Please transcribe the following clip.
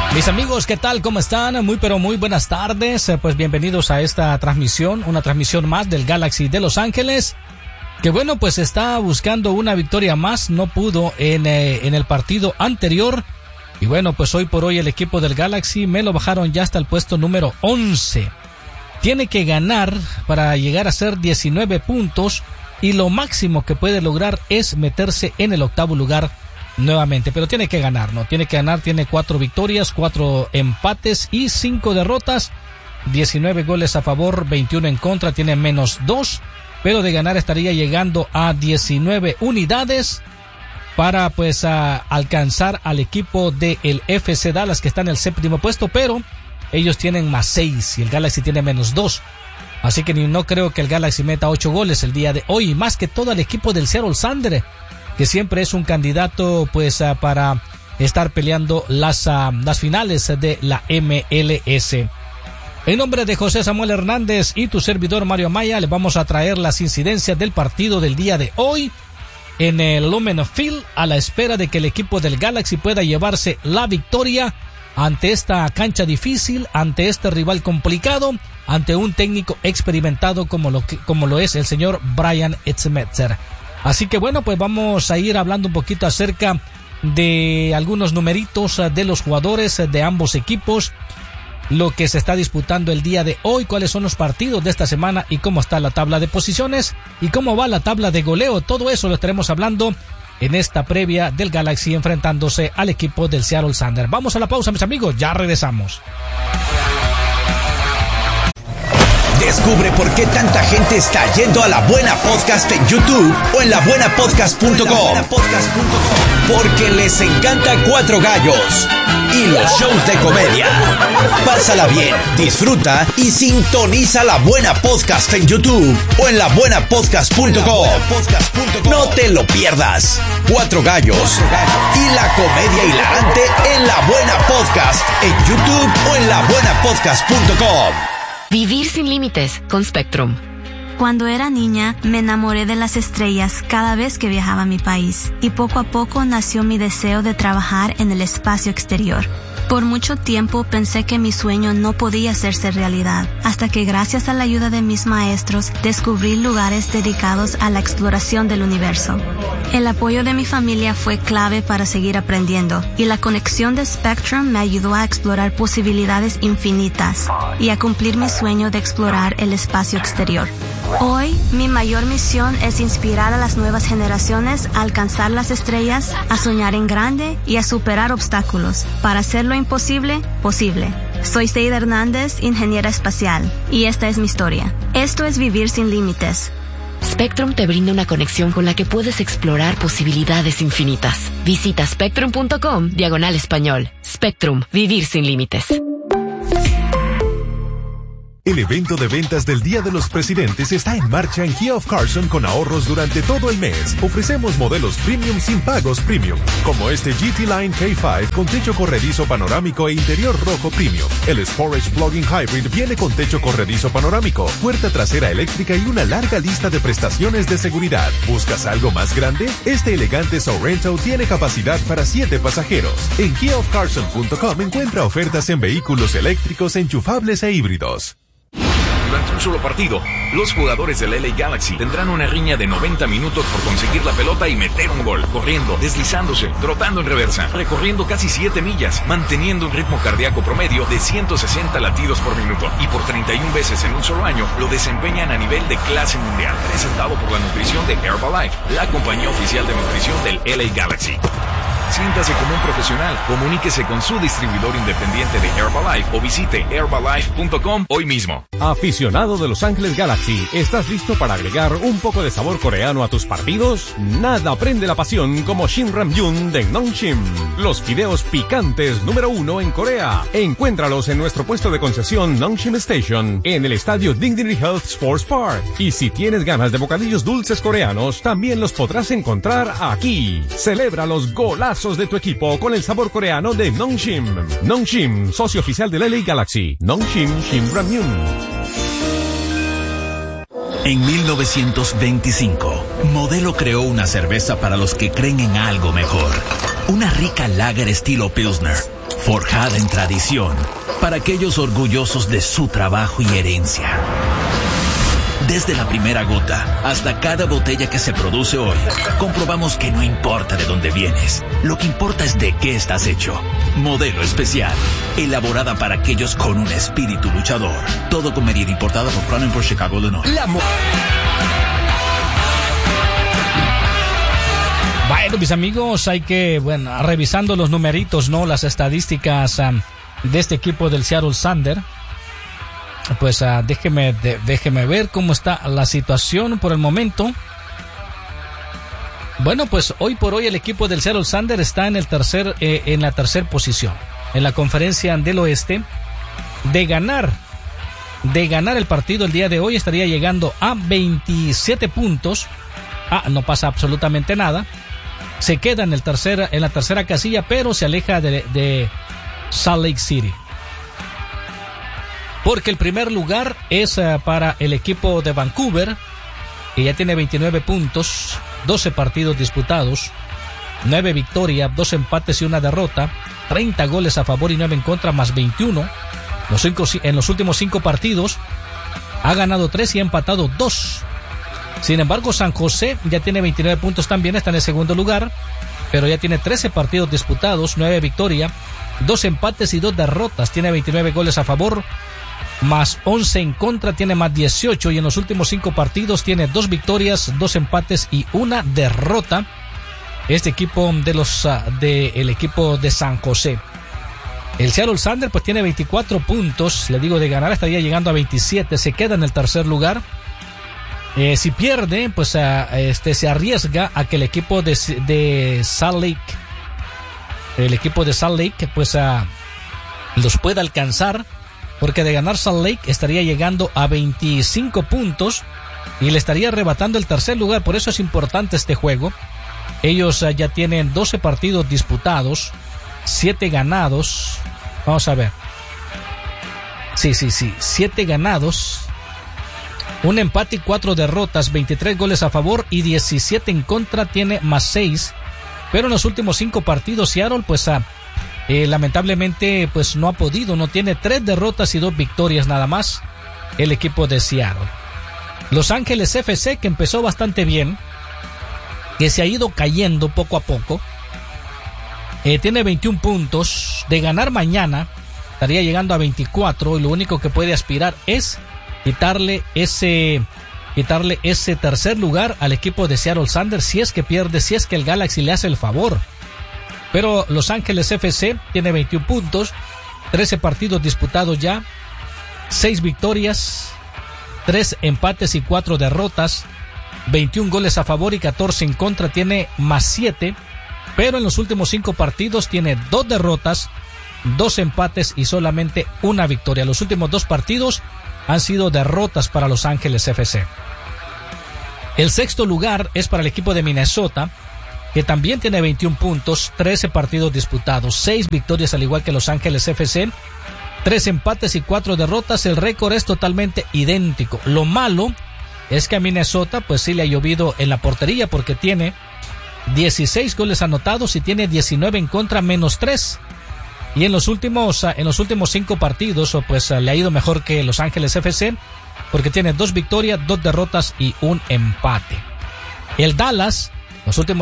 Mis amigos, ¿qué tal? ¿Cómo están? Muy pero muy buenas tardes. Pues bienvenidos a esta transmisión, una transmisión más del Galaxy de Los Ángeles. Que bueno, pues está buscando una victoria más, no pudo en el partido anterior. Y bueno, pues hoy por hoy el equipo del Galaxy me lo bajaron ya hasta el puesto número 11. Tiene que ganar para llegar a ser 19 puntos y lo máximo que puede lograr es meterse en el octavo lugar nuevamente, pero tiene que ganar, ¿no? Tiene que ganar, tiene 4 victorias, 4 empates y 5 derrotas, 19 goles a favor, 21 en contra, tiene -2, pero de ganar estaría llegando a 19 unidades para pues alcanzar al equipo del FC Dallas que está en el séptimo puesto, pero ellos tienen +6 y el Galaxy tiene -2. Así que no creo que el Galaxy meta 8 goles el día de hoy, más que todo el equipo del Seattle Sounders, que siempre es un candidato pues para estar peleando las finales de la MLS. En nombre de José Samuel Hernández y tu servidor Mario Amaya, le vamos a traer las incidencias del partido del día de hoy en el Lumen Field, a la espera de que el equipo del Galaxy pueda llevarse la victoria ante esta cancha difícil, ante este rival complicado, ante un técnico experimentado como lo es el señor Brian Schmetzer. Así que bueno, pues vamos a ir hablando un poquito acerca de algunos numeritos de los jugadores de ambos equipos, lo que se está disputando el día de hoy, cuáles son los partidos de esta semana y cómo está la tabla de posiciones y cómo va la tabla de goleo. Todo eso lo estaremos hablando en esta previa del Galaxy enfrentándose al equipo del Seattle Sounders. Vamos a la pausa, mis amigos, ya regresamos. Descubre por qué tanta gente está yendo a La Buena Podcast en YouTube o en labuenapodcast.com. Porque les encanta Cuatro Gallos y los shows de comedia. Pásala bien, disfruta y sintoniza La Buena Podcast en YouTube o en labuenapodcast.com. No te lo pierdas. Cuatro Gallos y la comedia hilarante en La Buena Podcast en YouTube o en labuenapodcast.com. Vivir sin límites con Spectrum. Cuando era niña, me enamoré de las estrellas cada vez que viajaba a mi país, y poco a poco nació mi deseo de trabajar en el espacio exterior. Por mucho tiempo pensé que mi sueño no podía hacerse realidad, hasta que gracias a la ayuda de mis maestros descubrí lugares dedicados a la exploración del universo. El apoyo de mi familia fue clave para seguir aprendiendo, y la conexión de Spectrum me ayudó a explorar posibilidades infinitas y a cumplir mi sueño de explorar el espacio exterior. Hoy, mi mayor misión es inspirar a las nuevas generaciones a alcanzar las estrellas, a soñar en grande y a superar obstáculos para hacer lo imposible, posible. Soy Seida Hernández, ingeniera espacial, y esta es mi historia. Esto es Vivir sin Límites. Spectrum te brinda una conexión con la que puedes explorar posibilidades infinitas. Visita spectrum.com/español. Spectrum, vivir sin límites. El evento de ventas del Día de los Presidentes está en marcha en Kia of Carson con ahorros durante todo el mes. Ofrecemos modelos premium sin pagos premium, como este GT Line K5 con techo corredizo panorámico e interior rojo premium. El Sportage Plug-in Hybrid viene con techo corredizo panorámico, puerta trasera eléctrica y una larga lista de prestaciones de seguridad. ¿Buscas algo más grande? Este elegante Sorrento tiene capacidad para 7 pasajeros. En KiaofCarson.com encuentra ofertas en vehículos eléctricos, enchufables e híbridos. Durante un solo partido, los jugadores del LA Galaxy tendrán una riña de 90 minutos por conseguir la pelota y meter un gol, corriendo, deslizándose, trotando en reversa, recorriendo casi 7 millas, manteniendo un ritmo cardíaco promedio de 160 latidos por minuto, y por 31 veces en un solo año lo desempeñan a nivel de clase mundial. Presentado por la nutrición de Herbalife, la compañía oficial de nutrición del LA Galaxy. Siéntase como un profesional. Comuníquese con su distribuidor independiente de Herbalife o visite herbalife.com hoy mismo. Aficionado de Los Ángeles Galaxy, ¿estás listo para agregar un poco de sabor coreano a tus partidos? Nada prende la pasión como Shin Ramyun de Nongshim, los fideos picantes número 1 en Corea. Encuéntralos en nuestro puesto de concesión Nongshim Station, en el estadio Dignity Health Sports Park. Y si tienes ganas de bocadillos dulces coreanos, también los podrás encontrar aquí. Celebra los golazos de tu equipo con el sabor coreano de Nongshim. Nongshim, socio oficial del LA Galaxy. Nongshim Shin Ramyun. En 1925, Modelo creó una cerveza para los que creen en algo mejor. Una rica lager estilo Pilsner, forjada en tradición, para aquellos orgullosos de su trabajo y herencia. Desde la primera gota hasta cada botella que se produce hoy, comprobamos que no importa de dónde vienes, lo que importa es de qué estás hecho. Modelo especial, elaborada para aquellos con un espíritu luchador. Todo con medida, importada por Crown Imports, Chicago, Illinois. Bueno, mis amigos, hay que, revisando los numeritos, ¿no? Las estadísticas de este equipo del Seattle Sounders. Pues déjeme ver cómo está la situación por el momento. Bueno, pues hoy por hoy el equipo del Seattle Sounders está en la tercera posición en la conferencia del oeste. De ganar el partido el día de hoy estaría llegando a 27 puntos. No pasa absolutamente nada. Se queda en la tercera casilla, pero se aleja de Salt Lake City. Porque el primer lugar es para el equipo de Vancouver, que ya tiene 29 puntos, 12 partidos disputados, 9 victorias, 2 empates y 1 derrota, 30 goles a favor y 9 en contra, más 21. En los últimos 5 partidos ha ganado 3 y ha empatado 2. Sin embargo, San José ya tiene 29 puntos también, está en el segundo lugar, pero ya tiene 13 partidos disputados, 9 victorias, 2 empates y 2 derrotas, tiene 29 goles a favor, más 11 en contra, tiene más 18, y en los últimos 5 partidos tiene 2 victorias, 2 empates y 1 derrota. Este equipo el equipo de San José. El Seattle Sounders pues tiene 24 puntos, le digo, de ganar estaría llegando a 27, se queda en el tercer lugar. Si pierde, pues se arriesga a que el equipo de Salt Lake, pues los pueda alcanzar, porque de ganar Salt Lake estaría llegando a 25 puntos y le estaría arrebatando el tercer lugar. Por eso es importante este juego. Ellos ya tienen 12 partidos disputados, 7 ganados. Vamos a ver. Sí, 7 ganados, un empate y 4 derrotas, 23 goles a favor y 17 en contra, tiene más 6. Pero en los últimos 5 partidos Seattle pues lamentablemente pues no ha podido, no tiene 3 derrotas y 2 victorias nada más el equipo de Seattle. Los Ángeles FC, que empezó bastante bien, que se ha ido cayendo poco a poco, tiene 21 puntos. De ganar mañana estaría llegando a 24 y lo único que puede aspirar es quitarle ese tercer lugar al equipo de Seattle Sounders si es que pierde, si es que el Galaxy le hace el favor. Pero Los Ángeles FC tiene 21 puntos, 13 partidos disputados ya, 6 victorias, 3 empates y 4 derrotas, 21 goles a favor y 14 en contra, tiene más 7. Pero en los últimos 5 partidos tiene 2 derrotas, 2 empates y solamente 1 victoria. Los últimos 2 partidos han sido derrotas para Los Ángeles FC. El sexto lugar es para el equipo de Minnesota, que también tiene 21 puntos, 13 partidos disputados, 6 victorias al igual que Los Ángeles FC, 3 empates y 4 derrotas. El récord es totalmente idéntico. Lo malo es que a Minnesota pues sí le ha llovido en la portería, porque tiene 16 goles anotados y tiene 19 en contra, menos 3. Y en los últimos 5 partidos pues le ha ido mejor que Los Ángeles FC, porque tiene 2 victorias, 2 derrotas y 1 empate. El Dallas, los últimos